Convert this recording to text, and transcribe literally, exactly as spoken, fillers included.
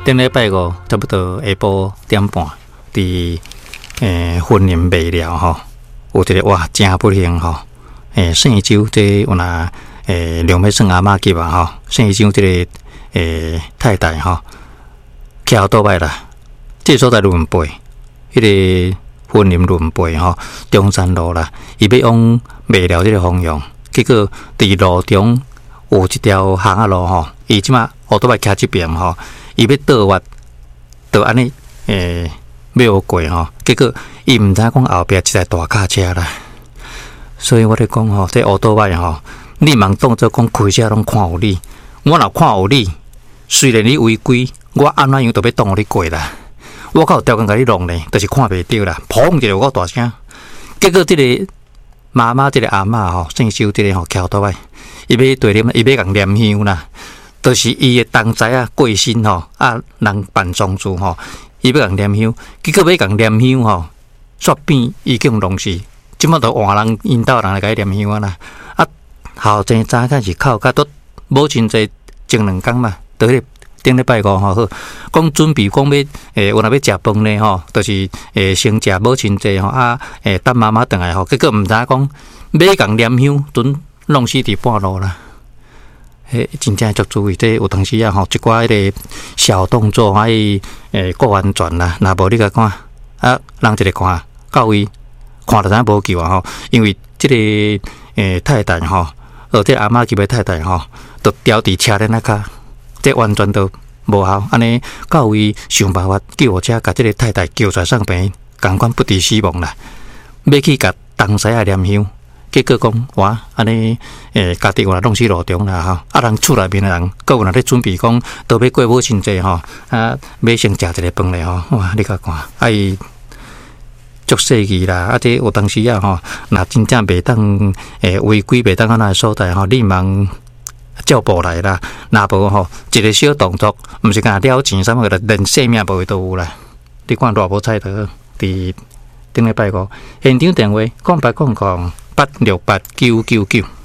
顶礼拜五差不多下晡点半，伫诶婚宴卖了吼，有一个哇真不幸吼，诶姓周这有那诶两尾算阿嬷级啊吼，姓周这个诶太太吼，徛倒摆啦，这所在轮背，迄、那个婚宴轮背吼，中山路啦，伊要往卖了这个方向，结果伫路中有一条巷仔路吼，伊即马后倒摆徛即边吼。伊要倒弯，倒安尼诶，绕过吼，结果伊毋知讲后壁一台大卡车啦，所以我咧讲吼，这乌倒摆吼，你茫当作讲开车拢看有你，我若看有你，虽然你违规，我安怎样都要当你过啦，我靠条件甲你弄咧，就是看袂到啦，砰一个我大声，结果即个妈妈，即个阿嬷吼，姓周即个吼，徛倒摆，伊要对念，伊要共念香啦。就是伊的同宅啊过身吼，啊人办丧事吼，伊要共念香，结果要共念香吼，煞变已经弄死，即摆都换人引导人来甲伊念香啊啦。啊，后生早开是靠甲都无真济前两工嘛，倒迄顶礼拜五吼好，讲准备讲要诶，有若要食饭呢吼，就是诶先食无真济吼，啊诶等妈妈转来吼，结果毋知讲要共念香，准弄死伫半路啦。迄真正足注意，这有当时啊吼，一寡迄个小动作，还伊诶顾安全啦。若无你甲看啊，人一个看到位，看着知影无救啊吼。因为即、这个诶太太吼，而且阿嬷级的太太吼，都掉伫车顶那卡，这完全都无效。安尼到位想办法救护车，甲即个太太救出来送病，共款不治死亡啦。要去甲东西啊念香。结果讲哇，安尼诶，家己有若弄死路中啦吼，啊人厝内面诶人，搁有若咧准备讲，都要过母亲节吼，啊要先食一个饭咧吼，哇，你甲看，啊伊足细气啦，啊这有当时啊吼，若真正袂当诶违规袂当安那所在吼，你茫照步来啦，若无吼一个小动作，毋是干了钱，啥物个连性命无都有啦。你看大埔菜头伫顶礼拜五，现场电话空八空空。八六八九九九。